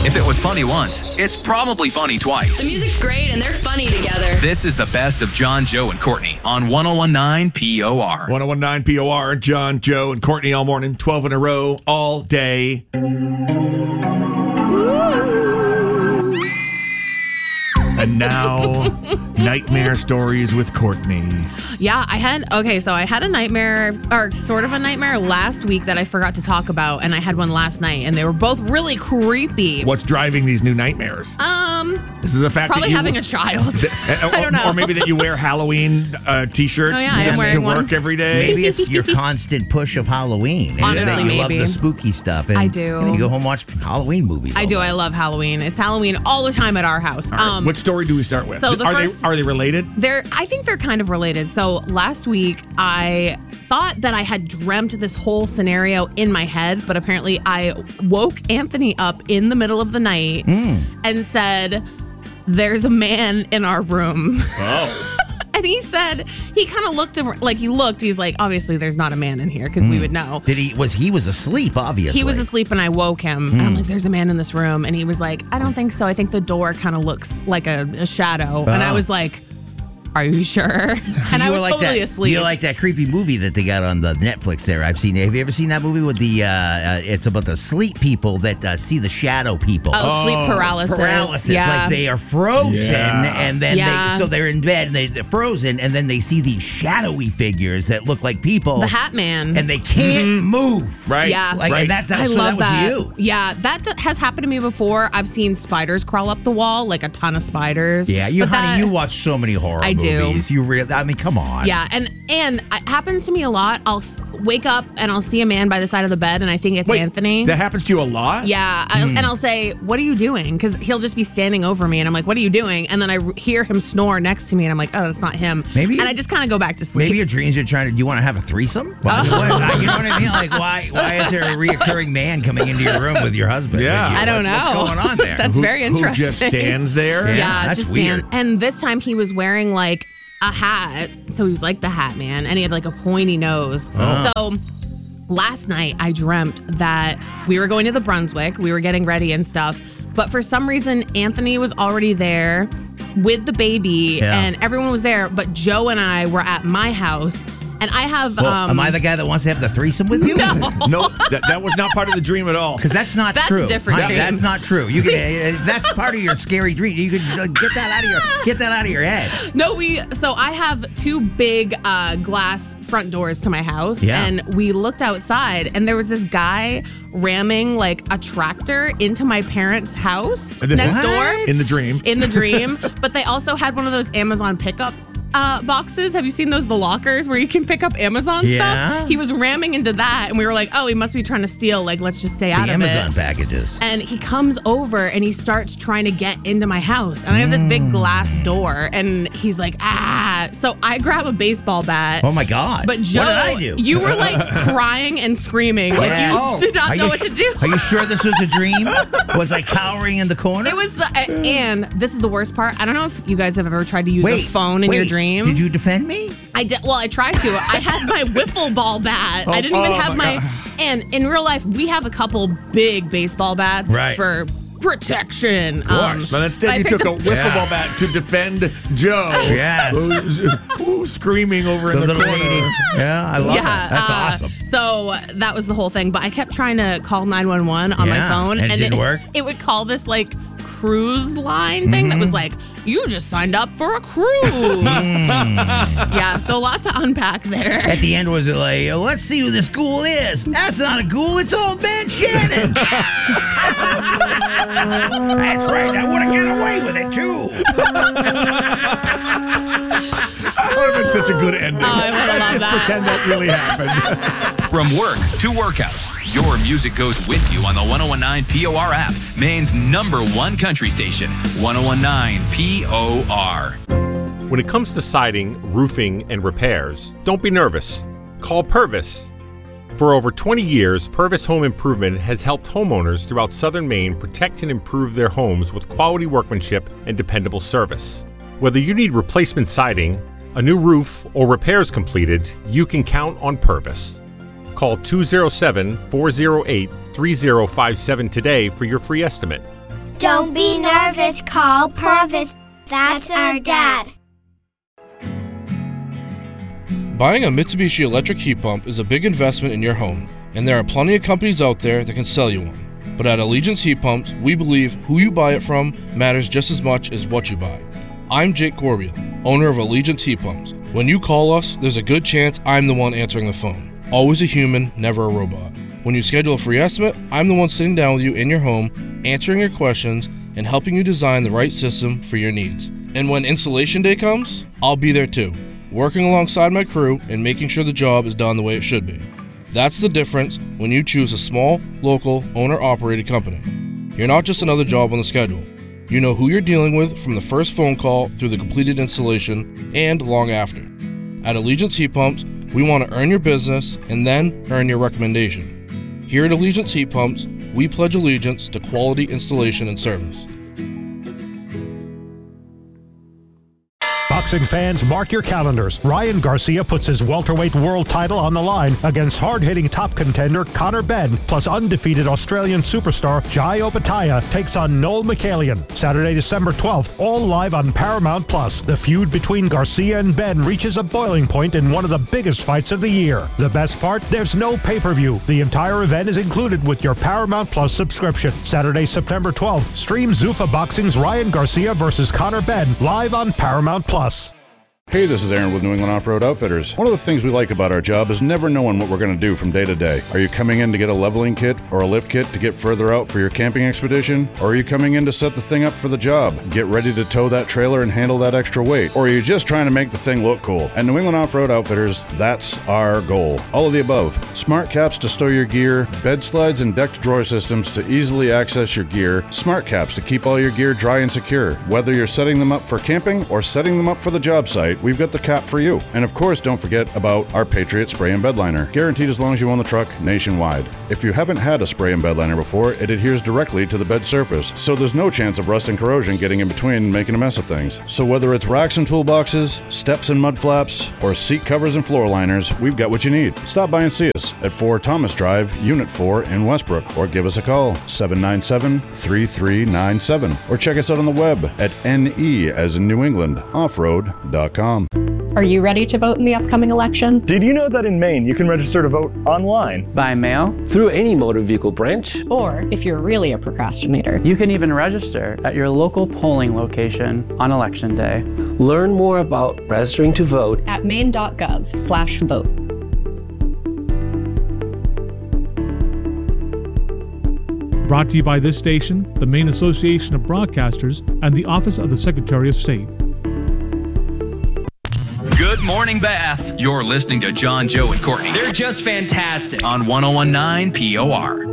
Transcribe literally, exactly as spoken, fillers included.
If it was funny once, it's probably funny twice. The music's great and they're funny together. This is the best of John, Joe, and Courtney on one oh one nine P O R. one oh one nine P O R, John, Joe, and Courtney all morning, twelve in a row, all day. And now, nightmare stories with Courtney. Yeah, I had, okay, so I had a nightmare, or sort of a nightmare last week that I forgot to talk about, and I had one last night, and they were both really creepy. What's driving these new nightmares? Um, This is the fact probably that you, having a child. Th- or, I don't know. Or maybe that you wear Halloween uh, t-shirts Oh, yeah, I am just wearing to work one. every day. Maybe it's your constant push of Halloween. And Honestly, that you maybe. love the spooky stuff. And, I do. And you go home and watch Halloween movies. I all do. day. I love Halloween. It's Halloween all the time at our house. All right, Um, Which story do we start with? so the are first- they are they related? They're, I think they're kind of related. So last week, I thought that I had dreamt this whole scenario in my head, but apparently I woke Anthony up in the middle of the night and said, "There's a man in our room." Oh. And he said, he kind of looked, ar- like he looked, he's like, obviously there's not a man in here because we would know. Did he was he was asleep? Obviously, He was asleep and I woke him. And I'm like, there's a man in this room. And he was like, I don't think so. I think the door kind of looks like a, a shadow. And I Oh. was like, are you sure? And I You was were like totally that, asleep. You like that creepy movie that they got on the Netflix there? I've seen. Have you ever seen that movie with the? Uh, uh, it's about the sleep people that uh, see the shadow people. Oh, sleep paralysis. Paralysis, Yeah. like they are frozen, Yeah. and then Yeah. they so they're in bed and they, they're frozen, and then they see these shadowy figures that look like people. the Hat Man. and they can't move. Right. Yeah. Like right. and that's I so love that that. was you. Yeah, that d- has happened to me before. I've seen spiders crawl up the wall, like a ton of spiders. Yeah, you, But honey, that- you watch so many horror I do. movies. You really, I mean, come on. Yeah, and and it happens to me a lot. I'll s- wake up and I'll see a man by the side of the bed, and I think it's Wait, Anthony. That happens to you a lot? Yeah, I, and I'll say, "What are you doing?" Because he'll just be standing over me, and I'm like, "What are you doing?" And then I r- hear him snore next to me, and I'm like, "Oh, that's not him." Maybe- and I just kind of go back to sleep. Maybe your dreams are trying to. Do you want to have a threesome? Why- Oh. what- you know what I mean? Like, why? Why is there a reoccurring man coming into your room with your husband? Yeah. Like, I don't what's, know. What's going on there? That's Who- very Who interesting. just stands there? Yeah. Yeah, that's just weird. stand. And this time he was wearing like a hat, so he was like the Hat Man, and he had like a pointy nose. Oh. So last night I dreamt that we were going to the Brunswick. We were getting ready and stuff, but for some reason Anthony was already there with the baby, Yeah. and everyone was there. But Joe and I were at my house, and I have. Well, um, am I the guy that wants to have the threesome with you? No. No, that, that was not part of the dream at all. Because that's not That's true. a different Honey, dream. That's not true. You can. uh, That's part of your scary dream. You can uh, get that out of your get that out of your head. No, we. So I have two big uh, glass front doors to my house, Yeah. and we looked outside, and there was this guy ramming like a tractor into my parents' house And this next is- door In the dream. in the dream. But they also had one of those Amazon pickup uh, boxes. Have you seen those, the lockers where you can pick up Amazon Yeah. stuff? He was ramming into that, and we were like, oh, he must be trying to steal. Like, let's just stay out The of Amazon it. packages. And he comes over and he starts trying to get into my house. And I have this big glass door, and he's like, ah. So I grab a baseball bat. Oh my God! But Joe, what did I do? you were like crying and screaming. Like Yeah. you Oh. did not Are know you what su- to do. Are you sure this was a dream? Was I cowering in the corner? It was, uh, and this is the worst part. I don't know if you guys have ever tried to use Wait, a phone in wait, your dream. Did you defend me? I did. Well, I tried to. I had my wiffle ball bat. I didn't even oh have my my. God. And in real life, we have a couple big baseball bats Right. for protection. Of course. But instead, I you picked took a up- wiffle Yeah. ball bat to defend Joe. Yes. Who's, who's screaming over The in the little corner. lady. Yeah, I love Yeah, that. That's uh, awesome. So that was the whole thing. But I kept trying to call nine one one on Yeah, my phone, and it didn't work? It would call this like cruise line thing that was like, you just signed up for a cruise. Yeah, so a lot to unpack there. At the end, was it like, let's see who this ghoul is? That's not a ghoul, it's old man Shannon. That's right, I would have got away with it too. That would have been such a good ending. Oh, I would've Let's loved just that. pretend that really happened. From work to workouts, your music goes with you on the one oh one nine P O R app, Maine's number one country station, one oh one nine P O R. When it comes to siding, roofing, and repairs, don't be nervous. Call Purvis. For over twenty years, Purvis Home Improvement has helped homeowners throughout southern Maine protect and improve their homes with quality workmanship and dependable service. Whether you need replacement siding, a new roof, or repairs completed, you can count on Purvis. Call two oh seven, four oh eight, three oh five seven today for your free estimate. Don't be nervous, call Purvis. That's our dad. Buying a Mitsubishi electric heat pump is a big investment in your home, and there are plenty of companies out there that can sell you one. But at Allegiance Heat Pumps, we believe who you buy it from matters just as much as what you buy. I'm Jake Corbeil, owner of Allegiance Heat Pumps. When you call us, there's a good chance I'm the one answering the phone. Always a human, never a robot. When you schedule a free estimate, I'm the one sitting down with you in your home, answering your questions, and helping you design the right system for your needs. And when installation day comes, I'll be there too, working alongside my crew and making sure the job is done the way it should be. That's the difference when you choose a small, local, owner-operated company. You're not just another job on the schedule. You know who you're dealing with from the first phone call through the completed installation and long after. At Allegiance Heat Pumps, we want to earn your business and then earn your recommendation. Here at Allegiance Heat Pumps, we pledge allegiance to quality installation and service. Boxing fans, mark your calendars. Ryan Garcia puts his welterweight world title on the line against hard-hitting top contender Conor Benn, plus undefeated Australian superstar Jai Opetaia takes on Noel Michaelian. Saturday, December twelfth, all live on Paramount Plus. The feud between Garcia and Benn reaches a boiling point in one of the biggest fights of the year. The best part? There's no pay-per-view. The entire event is included with your Paramount Plus subscription. Saturday, September twelfth, stream Zuffa Boxing's Ryan Garcia versus Conor Benn live on Paramount Plus. Hey, this is Aaron with New England Off-Road Outfitters. One of the things we like about our job is never knowing what we're going to do from day to day. Are you coming in to get a leveling kit or a lift kit to get further out for your camping expedition? Or are you coming in to set the thing up for the job, get ready to tow that trailer and handle that extra weight? Or are you just trying to make the thing look cool? At New England Off-Road Outfitters, that's our goal. All of the above. Smart caps to stow your gear, bed slides and decked drawer systems to easily access your gear, smart caps to keep all your gear dry and secure. Whether you're setting them up for camping or setting them up for the job site, we've got the cap for you. And of course, don't forget about our Patriot Spray and Bed Liner, guaranteed as long as you own the truck nationwide. If you haven't had a spray and bed liner before, it adheres directly to the bed surface, so there's no chance of rust and corrosion getting in between and making a mess of things. So whether it's racks and toolboxes, steps and mud flaps, or seat covers and floor liners, we've got what you need. Stop by and see us at four Thomas Drive, Unit four in Westbrook, or give us a call, seven nine seven, three three nine seven, or check us out on the web at N E as in New England, offroad dot com. Are you ready to vote in the upcoming election? Did you know that in Maine you can register to vote online? By mail? Through any motor vehicle branch? Or, if you're really a procrastinator, you can even register at your local polling location on Election Day. Learn more about registering to vote at maine.gov slash vote. Brought to you by this station, the Maine Association of Broadcasters, and the Office of the Secretary of State. Good morning, Bath. You're listening to John, Joe, and Courtney. They're just fantastic. On one oh one point nine P O R.